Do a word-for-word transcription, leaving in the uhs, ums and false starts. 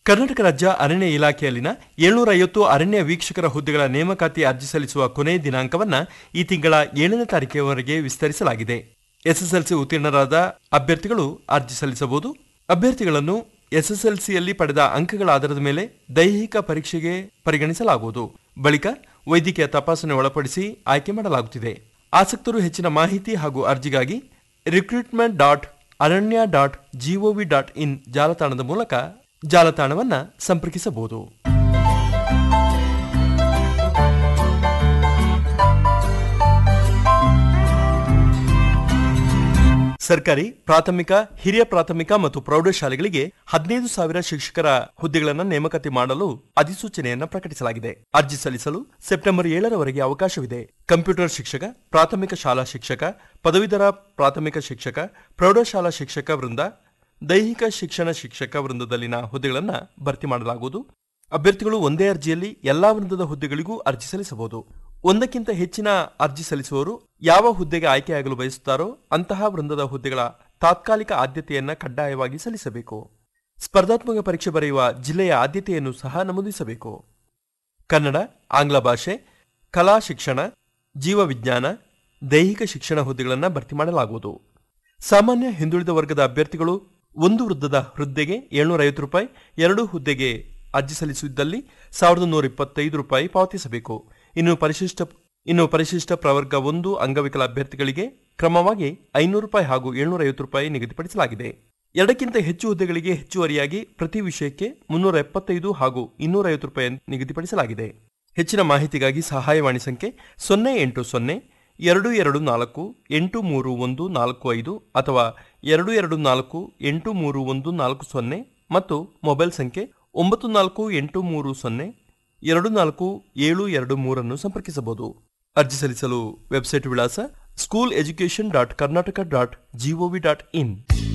ಕರ್ನಾಟಕ ರಾಜ್ಯ ಅರಣ್ಯ ಇಲಾಖೆಯಲ್ಲಿನ ಏಳ್ನೂರ ಐವತ್ತು ಅರಣ್ಯ ವೀಕ್ಷಕರ ಹುದ್ದೆಗಳ ನೇಮಕಾತಿ ಅರ್ಜಿ ಸಲ್ಲಿಸುವ ಕೊನೆಯ ದಿನಾಂಕವನ್ನು ಈ ತಿಂಗಳ ಏಳನೇ ತಾರೀಕಿನವರೆಗೆ ವಿಸ್ತರಿಸಲಾಗಿದೆ. ಎಸ್ಎಸ್ಎಲ್ಸಿ ಉತ್ತೀರ್ಣರಾದ ಅಭ್ಯರ್ಥಿಗಳು ಅರ್ಜಿ ಸಲ್ಲಿಸಬಹುದು. ಅಭ್ಯರ್ಥಿಗಳನ್ನು ಎಸ್ಎಸ್ಎಲ್ಸಿಯಲ್ಲಿ ಪಡೆದ ಅಂಕಗಳ ಆಧಾರದ ಮೇಲೆ ದೈಹಿಕ ಪರೀಕ್ಷೆಗೆ ಪರಿಗಣಿಸಲಾಗುವುದು. ಬಳಿಕ ವೈದ್ಯಕೀಯ ತಪಾಸಣೆ ಒಳಪಡಿಸಿ ಆಯ್ಕೆ ಮಾಡಲಾಗುತ್ತಿದೆ. ಆಸಕ್ತರು ಹೆಚ್ಚಿನ ಮಾಹಿತಿ ಹಾಗೂ ಅರ್ಜಿಗಾಗಿ ರಿಕ್ರೂಟ್ಮೆಂಟ್ ಡಾಟ್ ಅರಣ್ಯ ಡಾಟ್ ಜಿಒವಿ ಡಾಟ್ ಇನ್ ಜಾಲತಾಣದ ಮೂಲಕ ಜಾಲತಾಣವನ್ನು ಸಂಪರ್ಕಿಸಬಹುದು. ಸರ್ಕಾರಿ ಪ್ರಾಥಮಿಕ, ಹಿರಿಯ ಪ್ರಾಥಮಿಕ ಮತ್ತು ಪ್ರೌಢಶಾಲೆಗಳಿಗೆ ಹದಿನೈದು ಸಾವಿರ ಶಿಕ್ಷಕರ ಹುದ್ದೆಗಳನ್ನು ನೇಮಕಾತಿ ಮಾಡಲು ಅಧಿಸೂಚನೆಯನ್ನು ಪ್ರಕಟಿಸಲಾಗಿದೆ. ಅರ್ಜಿ ಸಲ್ಲಿಸಲು ಸೆಪ್ಟೆಂಬರ್ ಏಳರವರೆಗೆ ಅವಕಾಶವಿದೆ. ಕಂಪ್ಯೂಟರ್ ಶಿಕ್ಷಕ, ಪ್ರಾಥಮಿಕ ಶಾಲಾ ಶಿಕ್ಷಕ, ಪದವೀಧರ ಪ್ರಾಥಮಿಕ ಶಿಕ್ಷಕ, ಪ್ರೌಢಶಾಲಾ ಶಿಕ್ಷಕ ವೃಂದ, ದೈಹಿಕ ಶಿಕ್ಷಣ ಶಿಕ್ಷಕ ವೃಂದದಲ್ಲಿನ ಹುದ್ದೆಗಳನ್ನು ಭರ್ತಿ ಮಾಡಲಾಗುವುದು. ಅಭ್ಯರ್ಥಿಗಳು ಒಂದೇ ಅರ್ಜಿಯಲ್ಲಿ ಎಲ್ಲಾ ವೃಂದದ ಹುದ್ದೆಗಳಿಗೂ ಅರ್ಜಿ ಸಲ್ಲಿಸಬಹುದು. ಒಂದಕ್ಕಿಂತ ಹೆಚ್ಚಿನ ಅರ್ಜಿ ಸಲ್ಲಿಸುವವರು ಯಾವ ಹುದ್ದೆಗೆ ಆಯ್ಕೆಯಾಗಲು ಬಯಸುತ್ತಾರೋ ಅಂತಹ ವೃಂದದ ಹುದ್ದೆಗಳ ತಾತ್ಕಾಲಿಕ ಆದ್ಯತೆಯನ್ನು ಕಡ್ಡಾಯವಾಗಿ ಸಲ್ಲಿಸಬೇಕು. ಸ್ಪರ್ಧಾತ್ಮಕ ಪರೀಕ್ಷೆ ಬರೆಯುವ ಜಿಲ್ಲೆಯ ಆದ್ಯತೆಯನ್ನು ಸಹ ನಮೂದಿಸಬೇಕು. ಕನ್ನಡ, ಆಂಗ್ಲ ಭಾಷೆ, ಕಲಾ ಶಿಕ್ಷಣ, ಜೀವವಿಜ್ಞಾನ, ದೈಹಿಕ ಶಿಕ್ಷಣ ಹುದ್ದೆಗಳನ್ನು ಭರ್ತಿ ಮಾಡಲಾಗುವುದು. ಸಾಮಾನ್ಯ ಹಿಂದುಳಿದ ವರ್ಗದ ಅಭ್ಯರ್ಥಿಗಳು ಒಂದು ವೃಂದದ ಹುದ್ದೆಗೆ ಏಳ್ನೂರ ಐವತ್ತು ರೂಪಾಯಿ, ಎರಡು ಹುದ್ದೆಗೆ ಅರ್ಜಿ ಸಲ್ಲಿಸಿದ್ದಲ್ಲಿ ಸಾವಿರದ ನೂರ ಇಪ್ಪತ್ತೈದು ರೂಪಾಯಿ ಪಾವತಿಸಬೇಕು. ಇನ್ನು ಪರಿಶಿಷ್ಟ ಇನ್ನು ಪರಿಶಿಷ್ಟ ಪ್ರವರ್ಗ ಒಂದು ಅಂಗವಿಕಲ ಅಭ್ಯರ್ಥಿಗಳಿಗೆ ಕ್ರಮವಾಗಿ ಐನೂರು ರೂಪಾಯಿ ಹಾಗೂ ಏಳ್ನೂರ ಐವತ್ತು ರೂಪಾಯಿ ನಿಗದಿಪಡಿಸಲಾಗಿದೆ. ಎರಡಕ್ಕಿಂತ ಹೆಚ್ಚು ಹುದ್ದೆಗಳಿಗೆ ಹೆಚ್ಚುವರಿಯಾಗಿ ಪ್ರತಿ ವಿಷಯಕ್ಕೆ ಮುನ್ನೂರ ಎಪ್ಪತ್ತೈದು ಹಾಗೂ ಇನ್ನೂರ ಐವತ್ತು ರೂಪಾಯಿ ನಿಗದಿಪಡಿಸಲಾಗಿದೆ. ಹೆಚ್ಚಿನ ಮಾಹಿತಿಗಾಗಿ ಸಹಾಯವಾಣಿ ಸಂಖ್ಯೆ ಸೊನ್ನೆ ಎಂಟು ಸೊನ್ನೆ ಎರಡು ಎರಡು ನಾಲ್ಕು ಎಂಟು ಮೂರು ಒಂದು ನಾಲ್ಕು ಐದು ಅಥವಾ ಎರಡು ಎರಡು ನಾಲ್ಕು ಎಂಟು ಮೂರು ಒಂದು ನಾಲ್ಕು ಸೊನ್ನೆ ಮತ್ತು ಮೊಬೈಲ್ ಸಂಖ್ಯೆ ಒಂಬತ್ತು ನಾಲ್ಕು ಎಂಟು ಮೂರು ಸೊನ್ನೆ ಎರಡು ನಾಲ್ಕು ಏಳು ಎರಡು ಮೂರನ್ನು ಸಂಪರ್ಕಿಸಬಹುದು. ಅರ್ಜಿ ಸಲ್ಲಿಸಲು ವೆಬ್ಸೈಟ್ ವಿಳಾಸ school education dot Karnataka dot gov dot in.